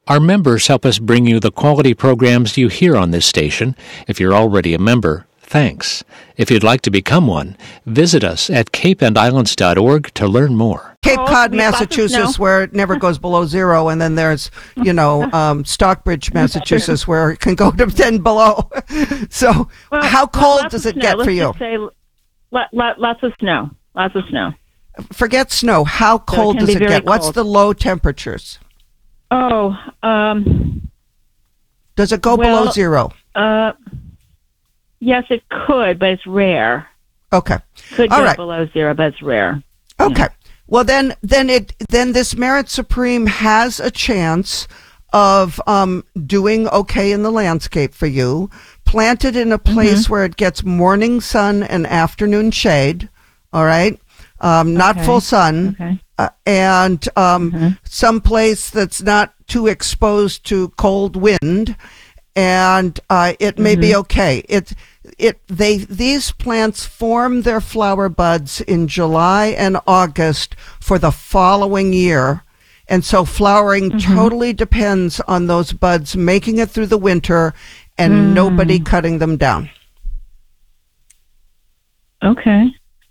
Our members help us bring you the quality programs you hear on this station. If you're already a member, thanks. If you'd like to become one, visit us at capeandislands.org to learn more. Cape Cod, Massachusetts, where it never goes below zero, and then there's, Stockbridge, Massachusetts, where it can go to 10 below. So how cold does it get for you? Lots of snow. Lots of snow. Forget snow. How cold does it get? What's the low temperatures? Oh, does it go below zero? Yes, it could, but it's rare. Okay. Could go below zero, but it's rare. Okay. Yeah. Well, then this Merit Supreme has a chance of doing okay in the landscape for you. Plant it in a place where it gets morning sun and afternoon shade. All right. Not full sun. Okay. And some place that's not too exposed to cold wind, and it may be okay. These plants form their flower buds in July and August for the following year, and so flowering totally depends on those buds making it through the winter and nobody cutting them down. Okay.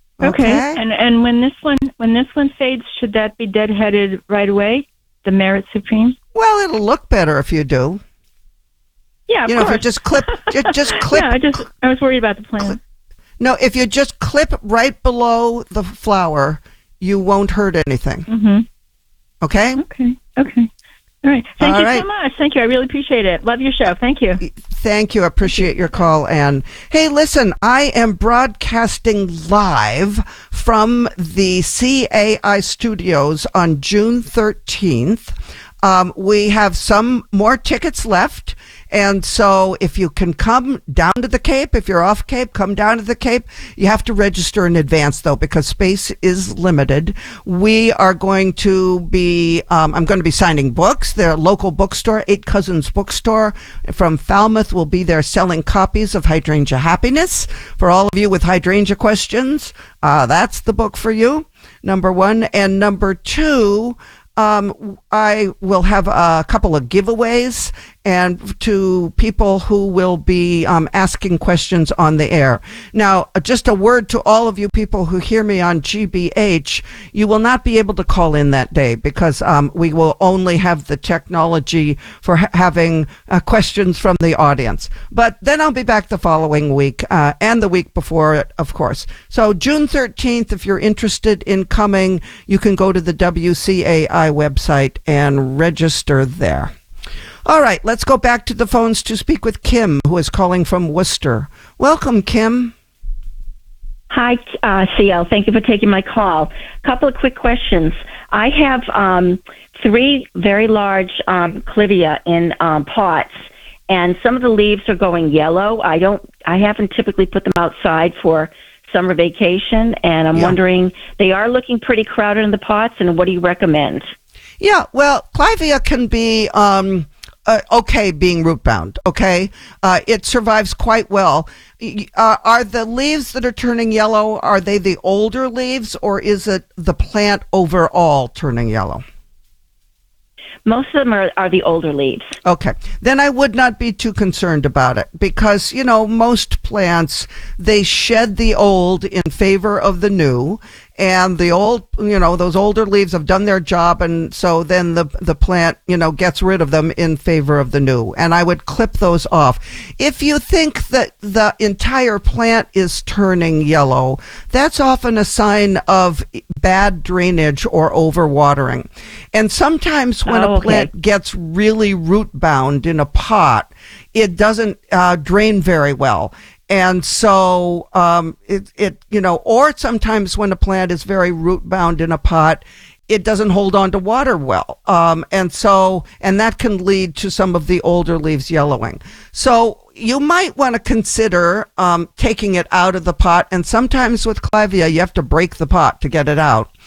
And when this one fades, should that be deadheaded right away? The Merit Supreme? Well, it'll look better if you do. Yeah, of course. If you just clip, just clip. Yeah, I was worried about the plant. No, if you just clip right below the flower, you won't hurt anything. Okay. All right. Thank you so much. Thank you. I really appreciate it. Love your show. Thank you. Thank you. I appreciate your call, Ann. Hey, listen, I am broadcasting live from the CAI studios on June 13th. We have some more tickets left. And so if you can come down to the Cape, if you're off Cape, come down to the Cape. You have to register in advance, though, because space is limited. We are going to be, I'm going to be signing books. Their local bookstore, Eight Cousins Bookstore from Falmouth, will be there selling copies of Hydrangea Happiness. For all of you with hydrangea questions, that's the book for you, number one. And number two, I will have a couple of giveaways and to people who will be asking questions on the air. Now, just a word to all of you people who hear me on GBH, you will not be able to call in that day because we will only have the technology for having questions from the audience. But then I'll be back the following week and the week before it, of course. So June 13th, if you're interested in coming, you can go to the WCAI website and register there. All right, let's go back to the phones to speak with Kim, who is calling from Worcester. Welcome, Kim. Hi, CL. Thank you for taking my call. A couple of quick questions. I have 3 very large clivia in pots, and some of the leaves are going yellow. I haven't typically put them outside for summer vacation, and I'm wondering, they are looking pretty crowded in the pots, and what do you recommend? Yeah, well, clivia can be okay being root bound, okay? It survives quite well. Are the leaves that are turning yellow, are they the older leaves, or is it the plant overall turning yellow? Most of them are the older leaves. Okay. Then I would not be too concerned about it because, most plants, they shed the old in favor of the new. And the old, those older leaves have done their job, and so then the plant, gets rid of them in favor of the new. And I would clip those off. If you think that the entire plant is turning yellow, that's often a sign of bad drainage or overwatering. And sometimes when a plant gets really root bound in a pot, it doesn't drain very well. And so, or sometimes when a plant is very root bound in a pot, it doesn't hold on to water well. And that can lead to some of the older leaves yellowing. So you might want to consider, taking it out of the pot. And sometimes with clivia, you have to break the pot to get it out.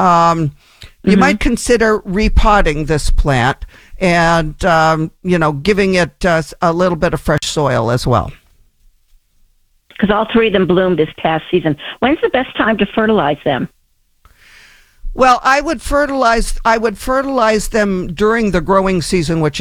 You might consider repotting this plant and, giving it a little bit of fresh soil as well. Because all 3 of them bloomed this past season. When's the best time to fertilize them? Well, I would fertilize them during the growing season, which